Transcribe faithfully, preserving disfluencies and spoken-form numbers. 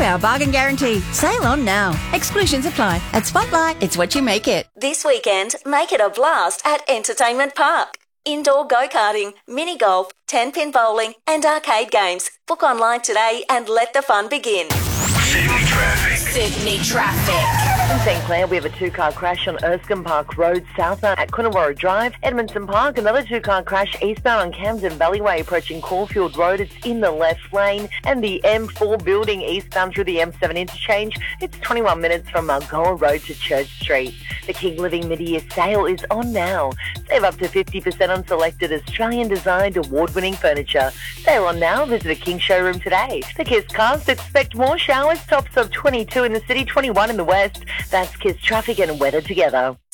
Hour bargain guarantee. Sail on now. Exclusions apply. At Spotlight, it's what you make it. This weekend, make it a blast at Entertainment Park. Indoor go-karting, mini-golf, ten-pin bowling and arcade games. Book online today and let the fun begin. Sydney traffic. Sydney traffic. In St Clair, we have a two-car crash on Erskine Park Road, southbound at Coonawarra Drive. Edmondson Park, another two-car crash eastbound on Camden Valleyway approaching Caulfield Road. It's in the left lane. And the M four building eastbound through the M seven interchange. It's twenty-one minutes from Mulgoa Road to Church Street. The King Living mid-year sale is on now. Save up to fifty percent on selected Australian-designed award-winning furniture. Sale on now. Visit a King showroom today. The Kiss cast expect more showers. Tops of twenty-two in the city, twenty-one in the west. That's Kiss traffic and weather together.